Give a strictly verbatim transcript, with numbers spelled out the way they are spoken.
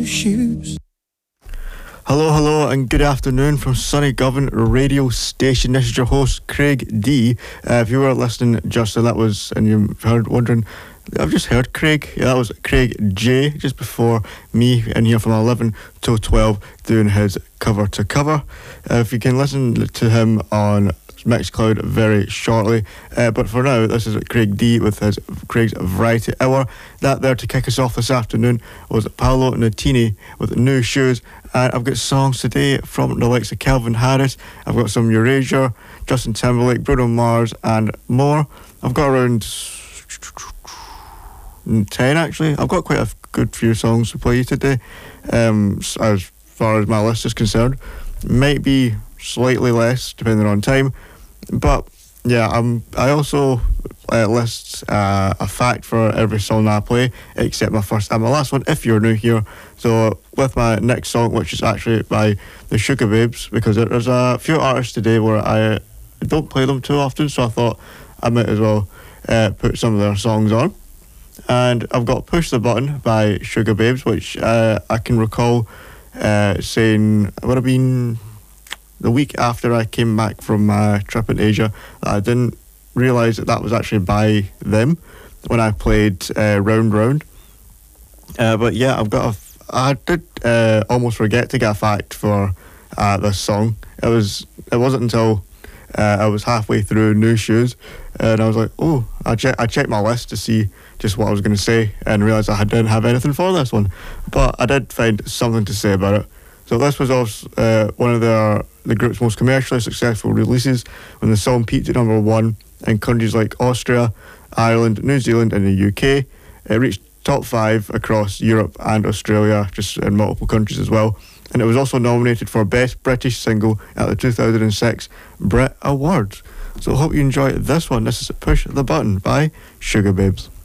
shoes. Hello, hello, and good afternoon from sunny Govan radio station. This is your host, Craig D. Uh, if you were listening just then, that was, and you heard wondering, I've just heard Craig. Yeah, that was Craig J, just before me in here from eleven till twelve doing his cover to cover. Uh, if you can listen to him on Mixcloud very shortly. Uh, but for now, this is Craig D with his Craig's Variety Hour. That there to kick us off this afternoon was Paolo Nutini with New Shoes. And I've got songs today from the likes of Calvin Harris. I've got some Eurasia, Justin Timberlake, Bruno Mars, and more. I've got around ten actually. I've got quite a good few songs to play today. Um, as far as my list is concerned, might be slightly less depending on time. But yeah, um, I also uh, list uh, a fact for every song I play, except my first and my last one, if you're new here. So with my next song, which is actually by the Sugababes, because there's a few artists today where I don't play them too often, so I thought I might as well uh, put some of their songs on. And I've got Push the Button by Sugababes, which uh, I can recall uh, saying it would have been the week after I came back from my trip in Asia, that I didn't realise that that was actually by them when I played uh, Round Round. Uh, but yeah, I've got a f- I did uh, almost forget to get a fact for uh, this song. It was it wasn't until uh, I was halfway through New Shoes, and I was like, oh, I check I checked my list to see just what I was going to say, and realised I didn't have anything for this one. But I did find something to say about it. So this was also uh, one of their the group's most commercially successful releases, when the song peaked at number one in countries like Austria, Ireland, New Zealand and the U K. It reached top five across Europe and Australia, just in multiple countries as well. And it was also nominated for Best British Single at the two thousand six Brit Awards. So I hope you enjoy this one. This is Push the Button by Sugababes.